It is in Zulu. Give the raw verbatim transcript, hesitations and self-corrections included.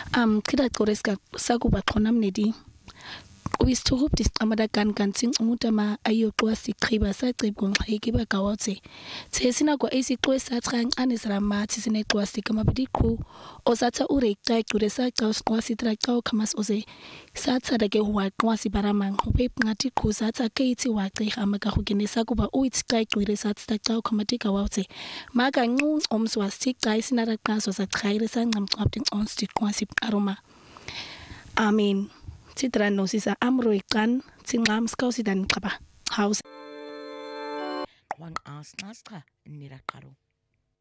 Um kida qoreska sakuba xona mnedi Ubisithukup disqamada kan kan sing umuntu ama ayoqwa siqhiba sacibwa ngxeki bagawatse thesina kwa isixwe sathrancane siramathi sineqwa sikama bidiqhu osatha ureqa icure saca usqwa sitraqa khamas oze sathada ke waqwa sibaramang ube ngathi qhu satha kethi waqega amakahukenesa kuba uyithiqa icure sathaqa khamatika wawthe maka nquncu omswasiqa isinaraqaso sachayire sancamcapti onstiqwa siqaroma amen Sidra nosisa amro iqan singam skausidan qaba house Wang asnasqa niraqaro